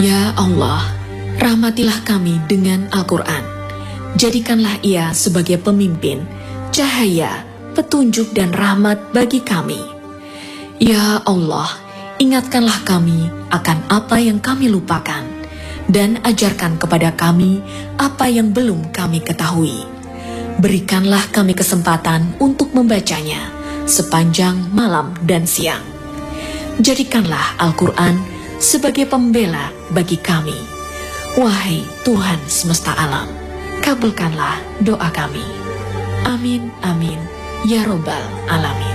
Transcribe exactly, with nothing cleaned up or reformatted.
Ya Allah, rahmatilah kami dengan Al-Quran. Jadikanlah ia sebagai pemimpin, cahaya, petunjuk dan rahmat bagi kami. Ya Allah, ingatkanlah kami akan apa yang kami lupakan, dan ajarkan kepada kami apa yang belum kami ketahui. Berikanlah kami kesempatan untuk membacanya sepanjang malam dan siang. Jadikanlah Al-Quran sebagai pembela bagi kami. Wahai Tuhan semesta alam, kabulkanlah doa kami. Amin, amin, ya Robbal Alamin.